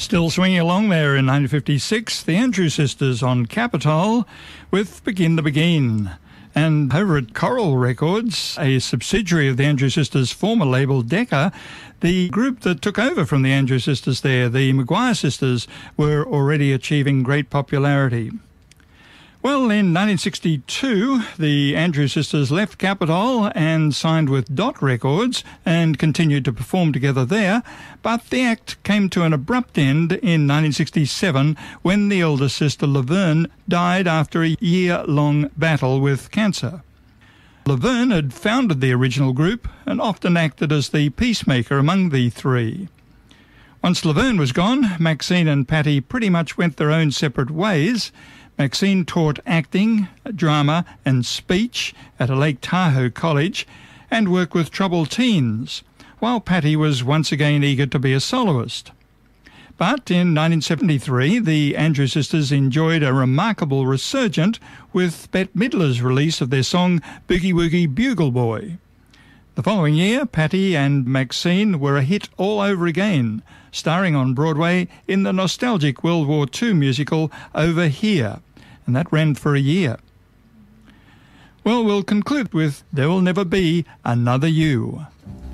Still swinging along there in 1956, the Andrews Sisters on Capitol with Begin to Begin. And over at Coral Records, a subsidiary of the Andrews Sisters' former label Decca, the group that took over from the Andrews Sisters there, the Maguire Sisters, were already achieving great popularity. Well, in 1962, the Andrews Sisters left Capitol and signed with Dot Records and continued to perform together there, but the act came to an abrupt end in 1967 when the elder sister Laverne died after a year-long battle with cancer. Laverne had founded the original group and often acted as the peacemaker among the three. Once Laverne was gone, Maxine and Patty pretty much went their own separate ways. Maxine taught acting, drama and speech at a Lake Tahoe college and worked with troubled teens, while Patty was once again eager to be a soloist. But in 1973, the Andrews Sisters enjoyed a remarkable resurgence with Bette Midler's release of their song Boogie Woogie Bugle Boy. The following year, Patty and Maxine were a hit all over again, starring on Broadway in the nostalgic World War II musical Over Here, and that ran for a year. Well, we'll conclude with There Will Never Be Another You.